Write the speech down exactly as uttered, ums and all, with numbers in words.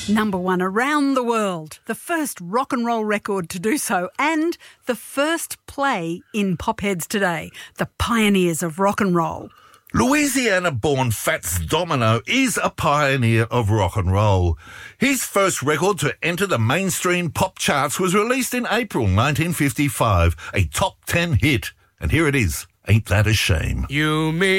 Number one around the world, the first rock and roll record to do so, and the first play in Popheads Today, the pioneers of rock and roll. Louisiana-born Fats Domino is a pioneer of rock and roll. His first record to enter the mainstream pop charts was released in April nineteen fifty-five, a top ten hit. And here it is, Ain't That a Shame. You mean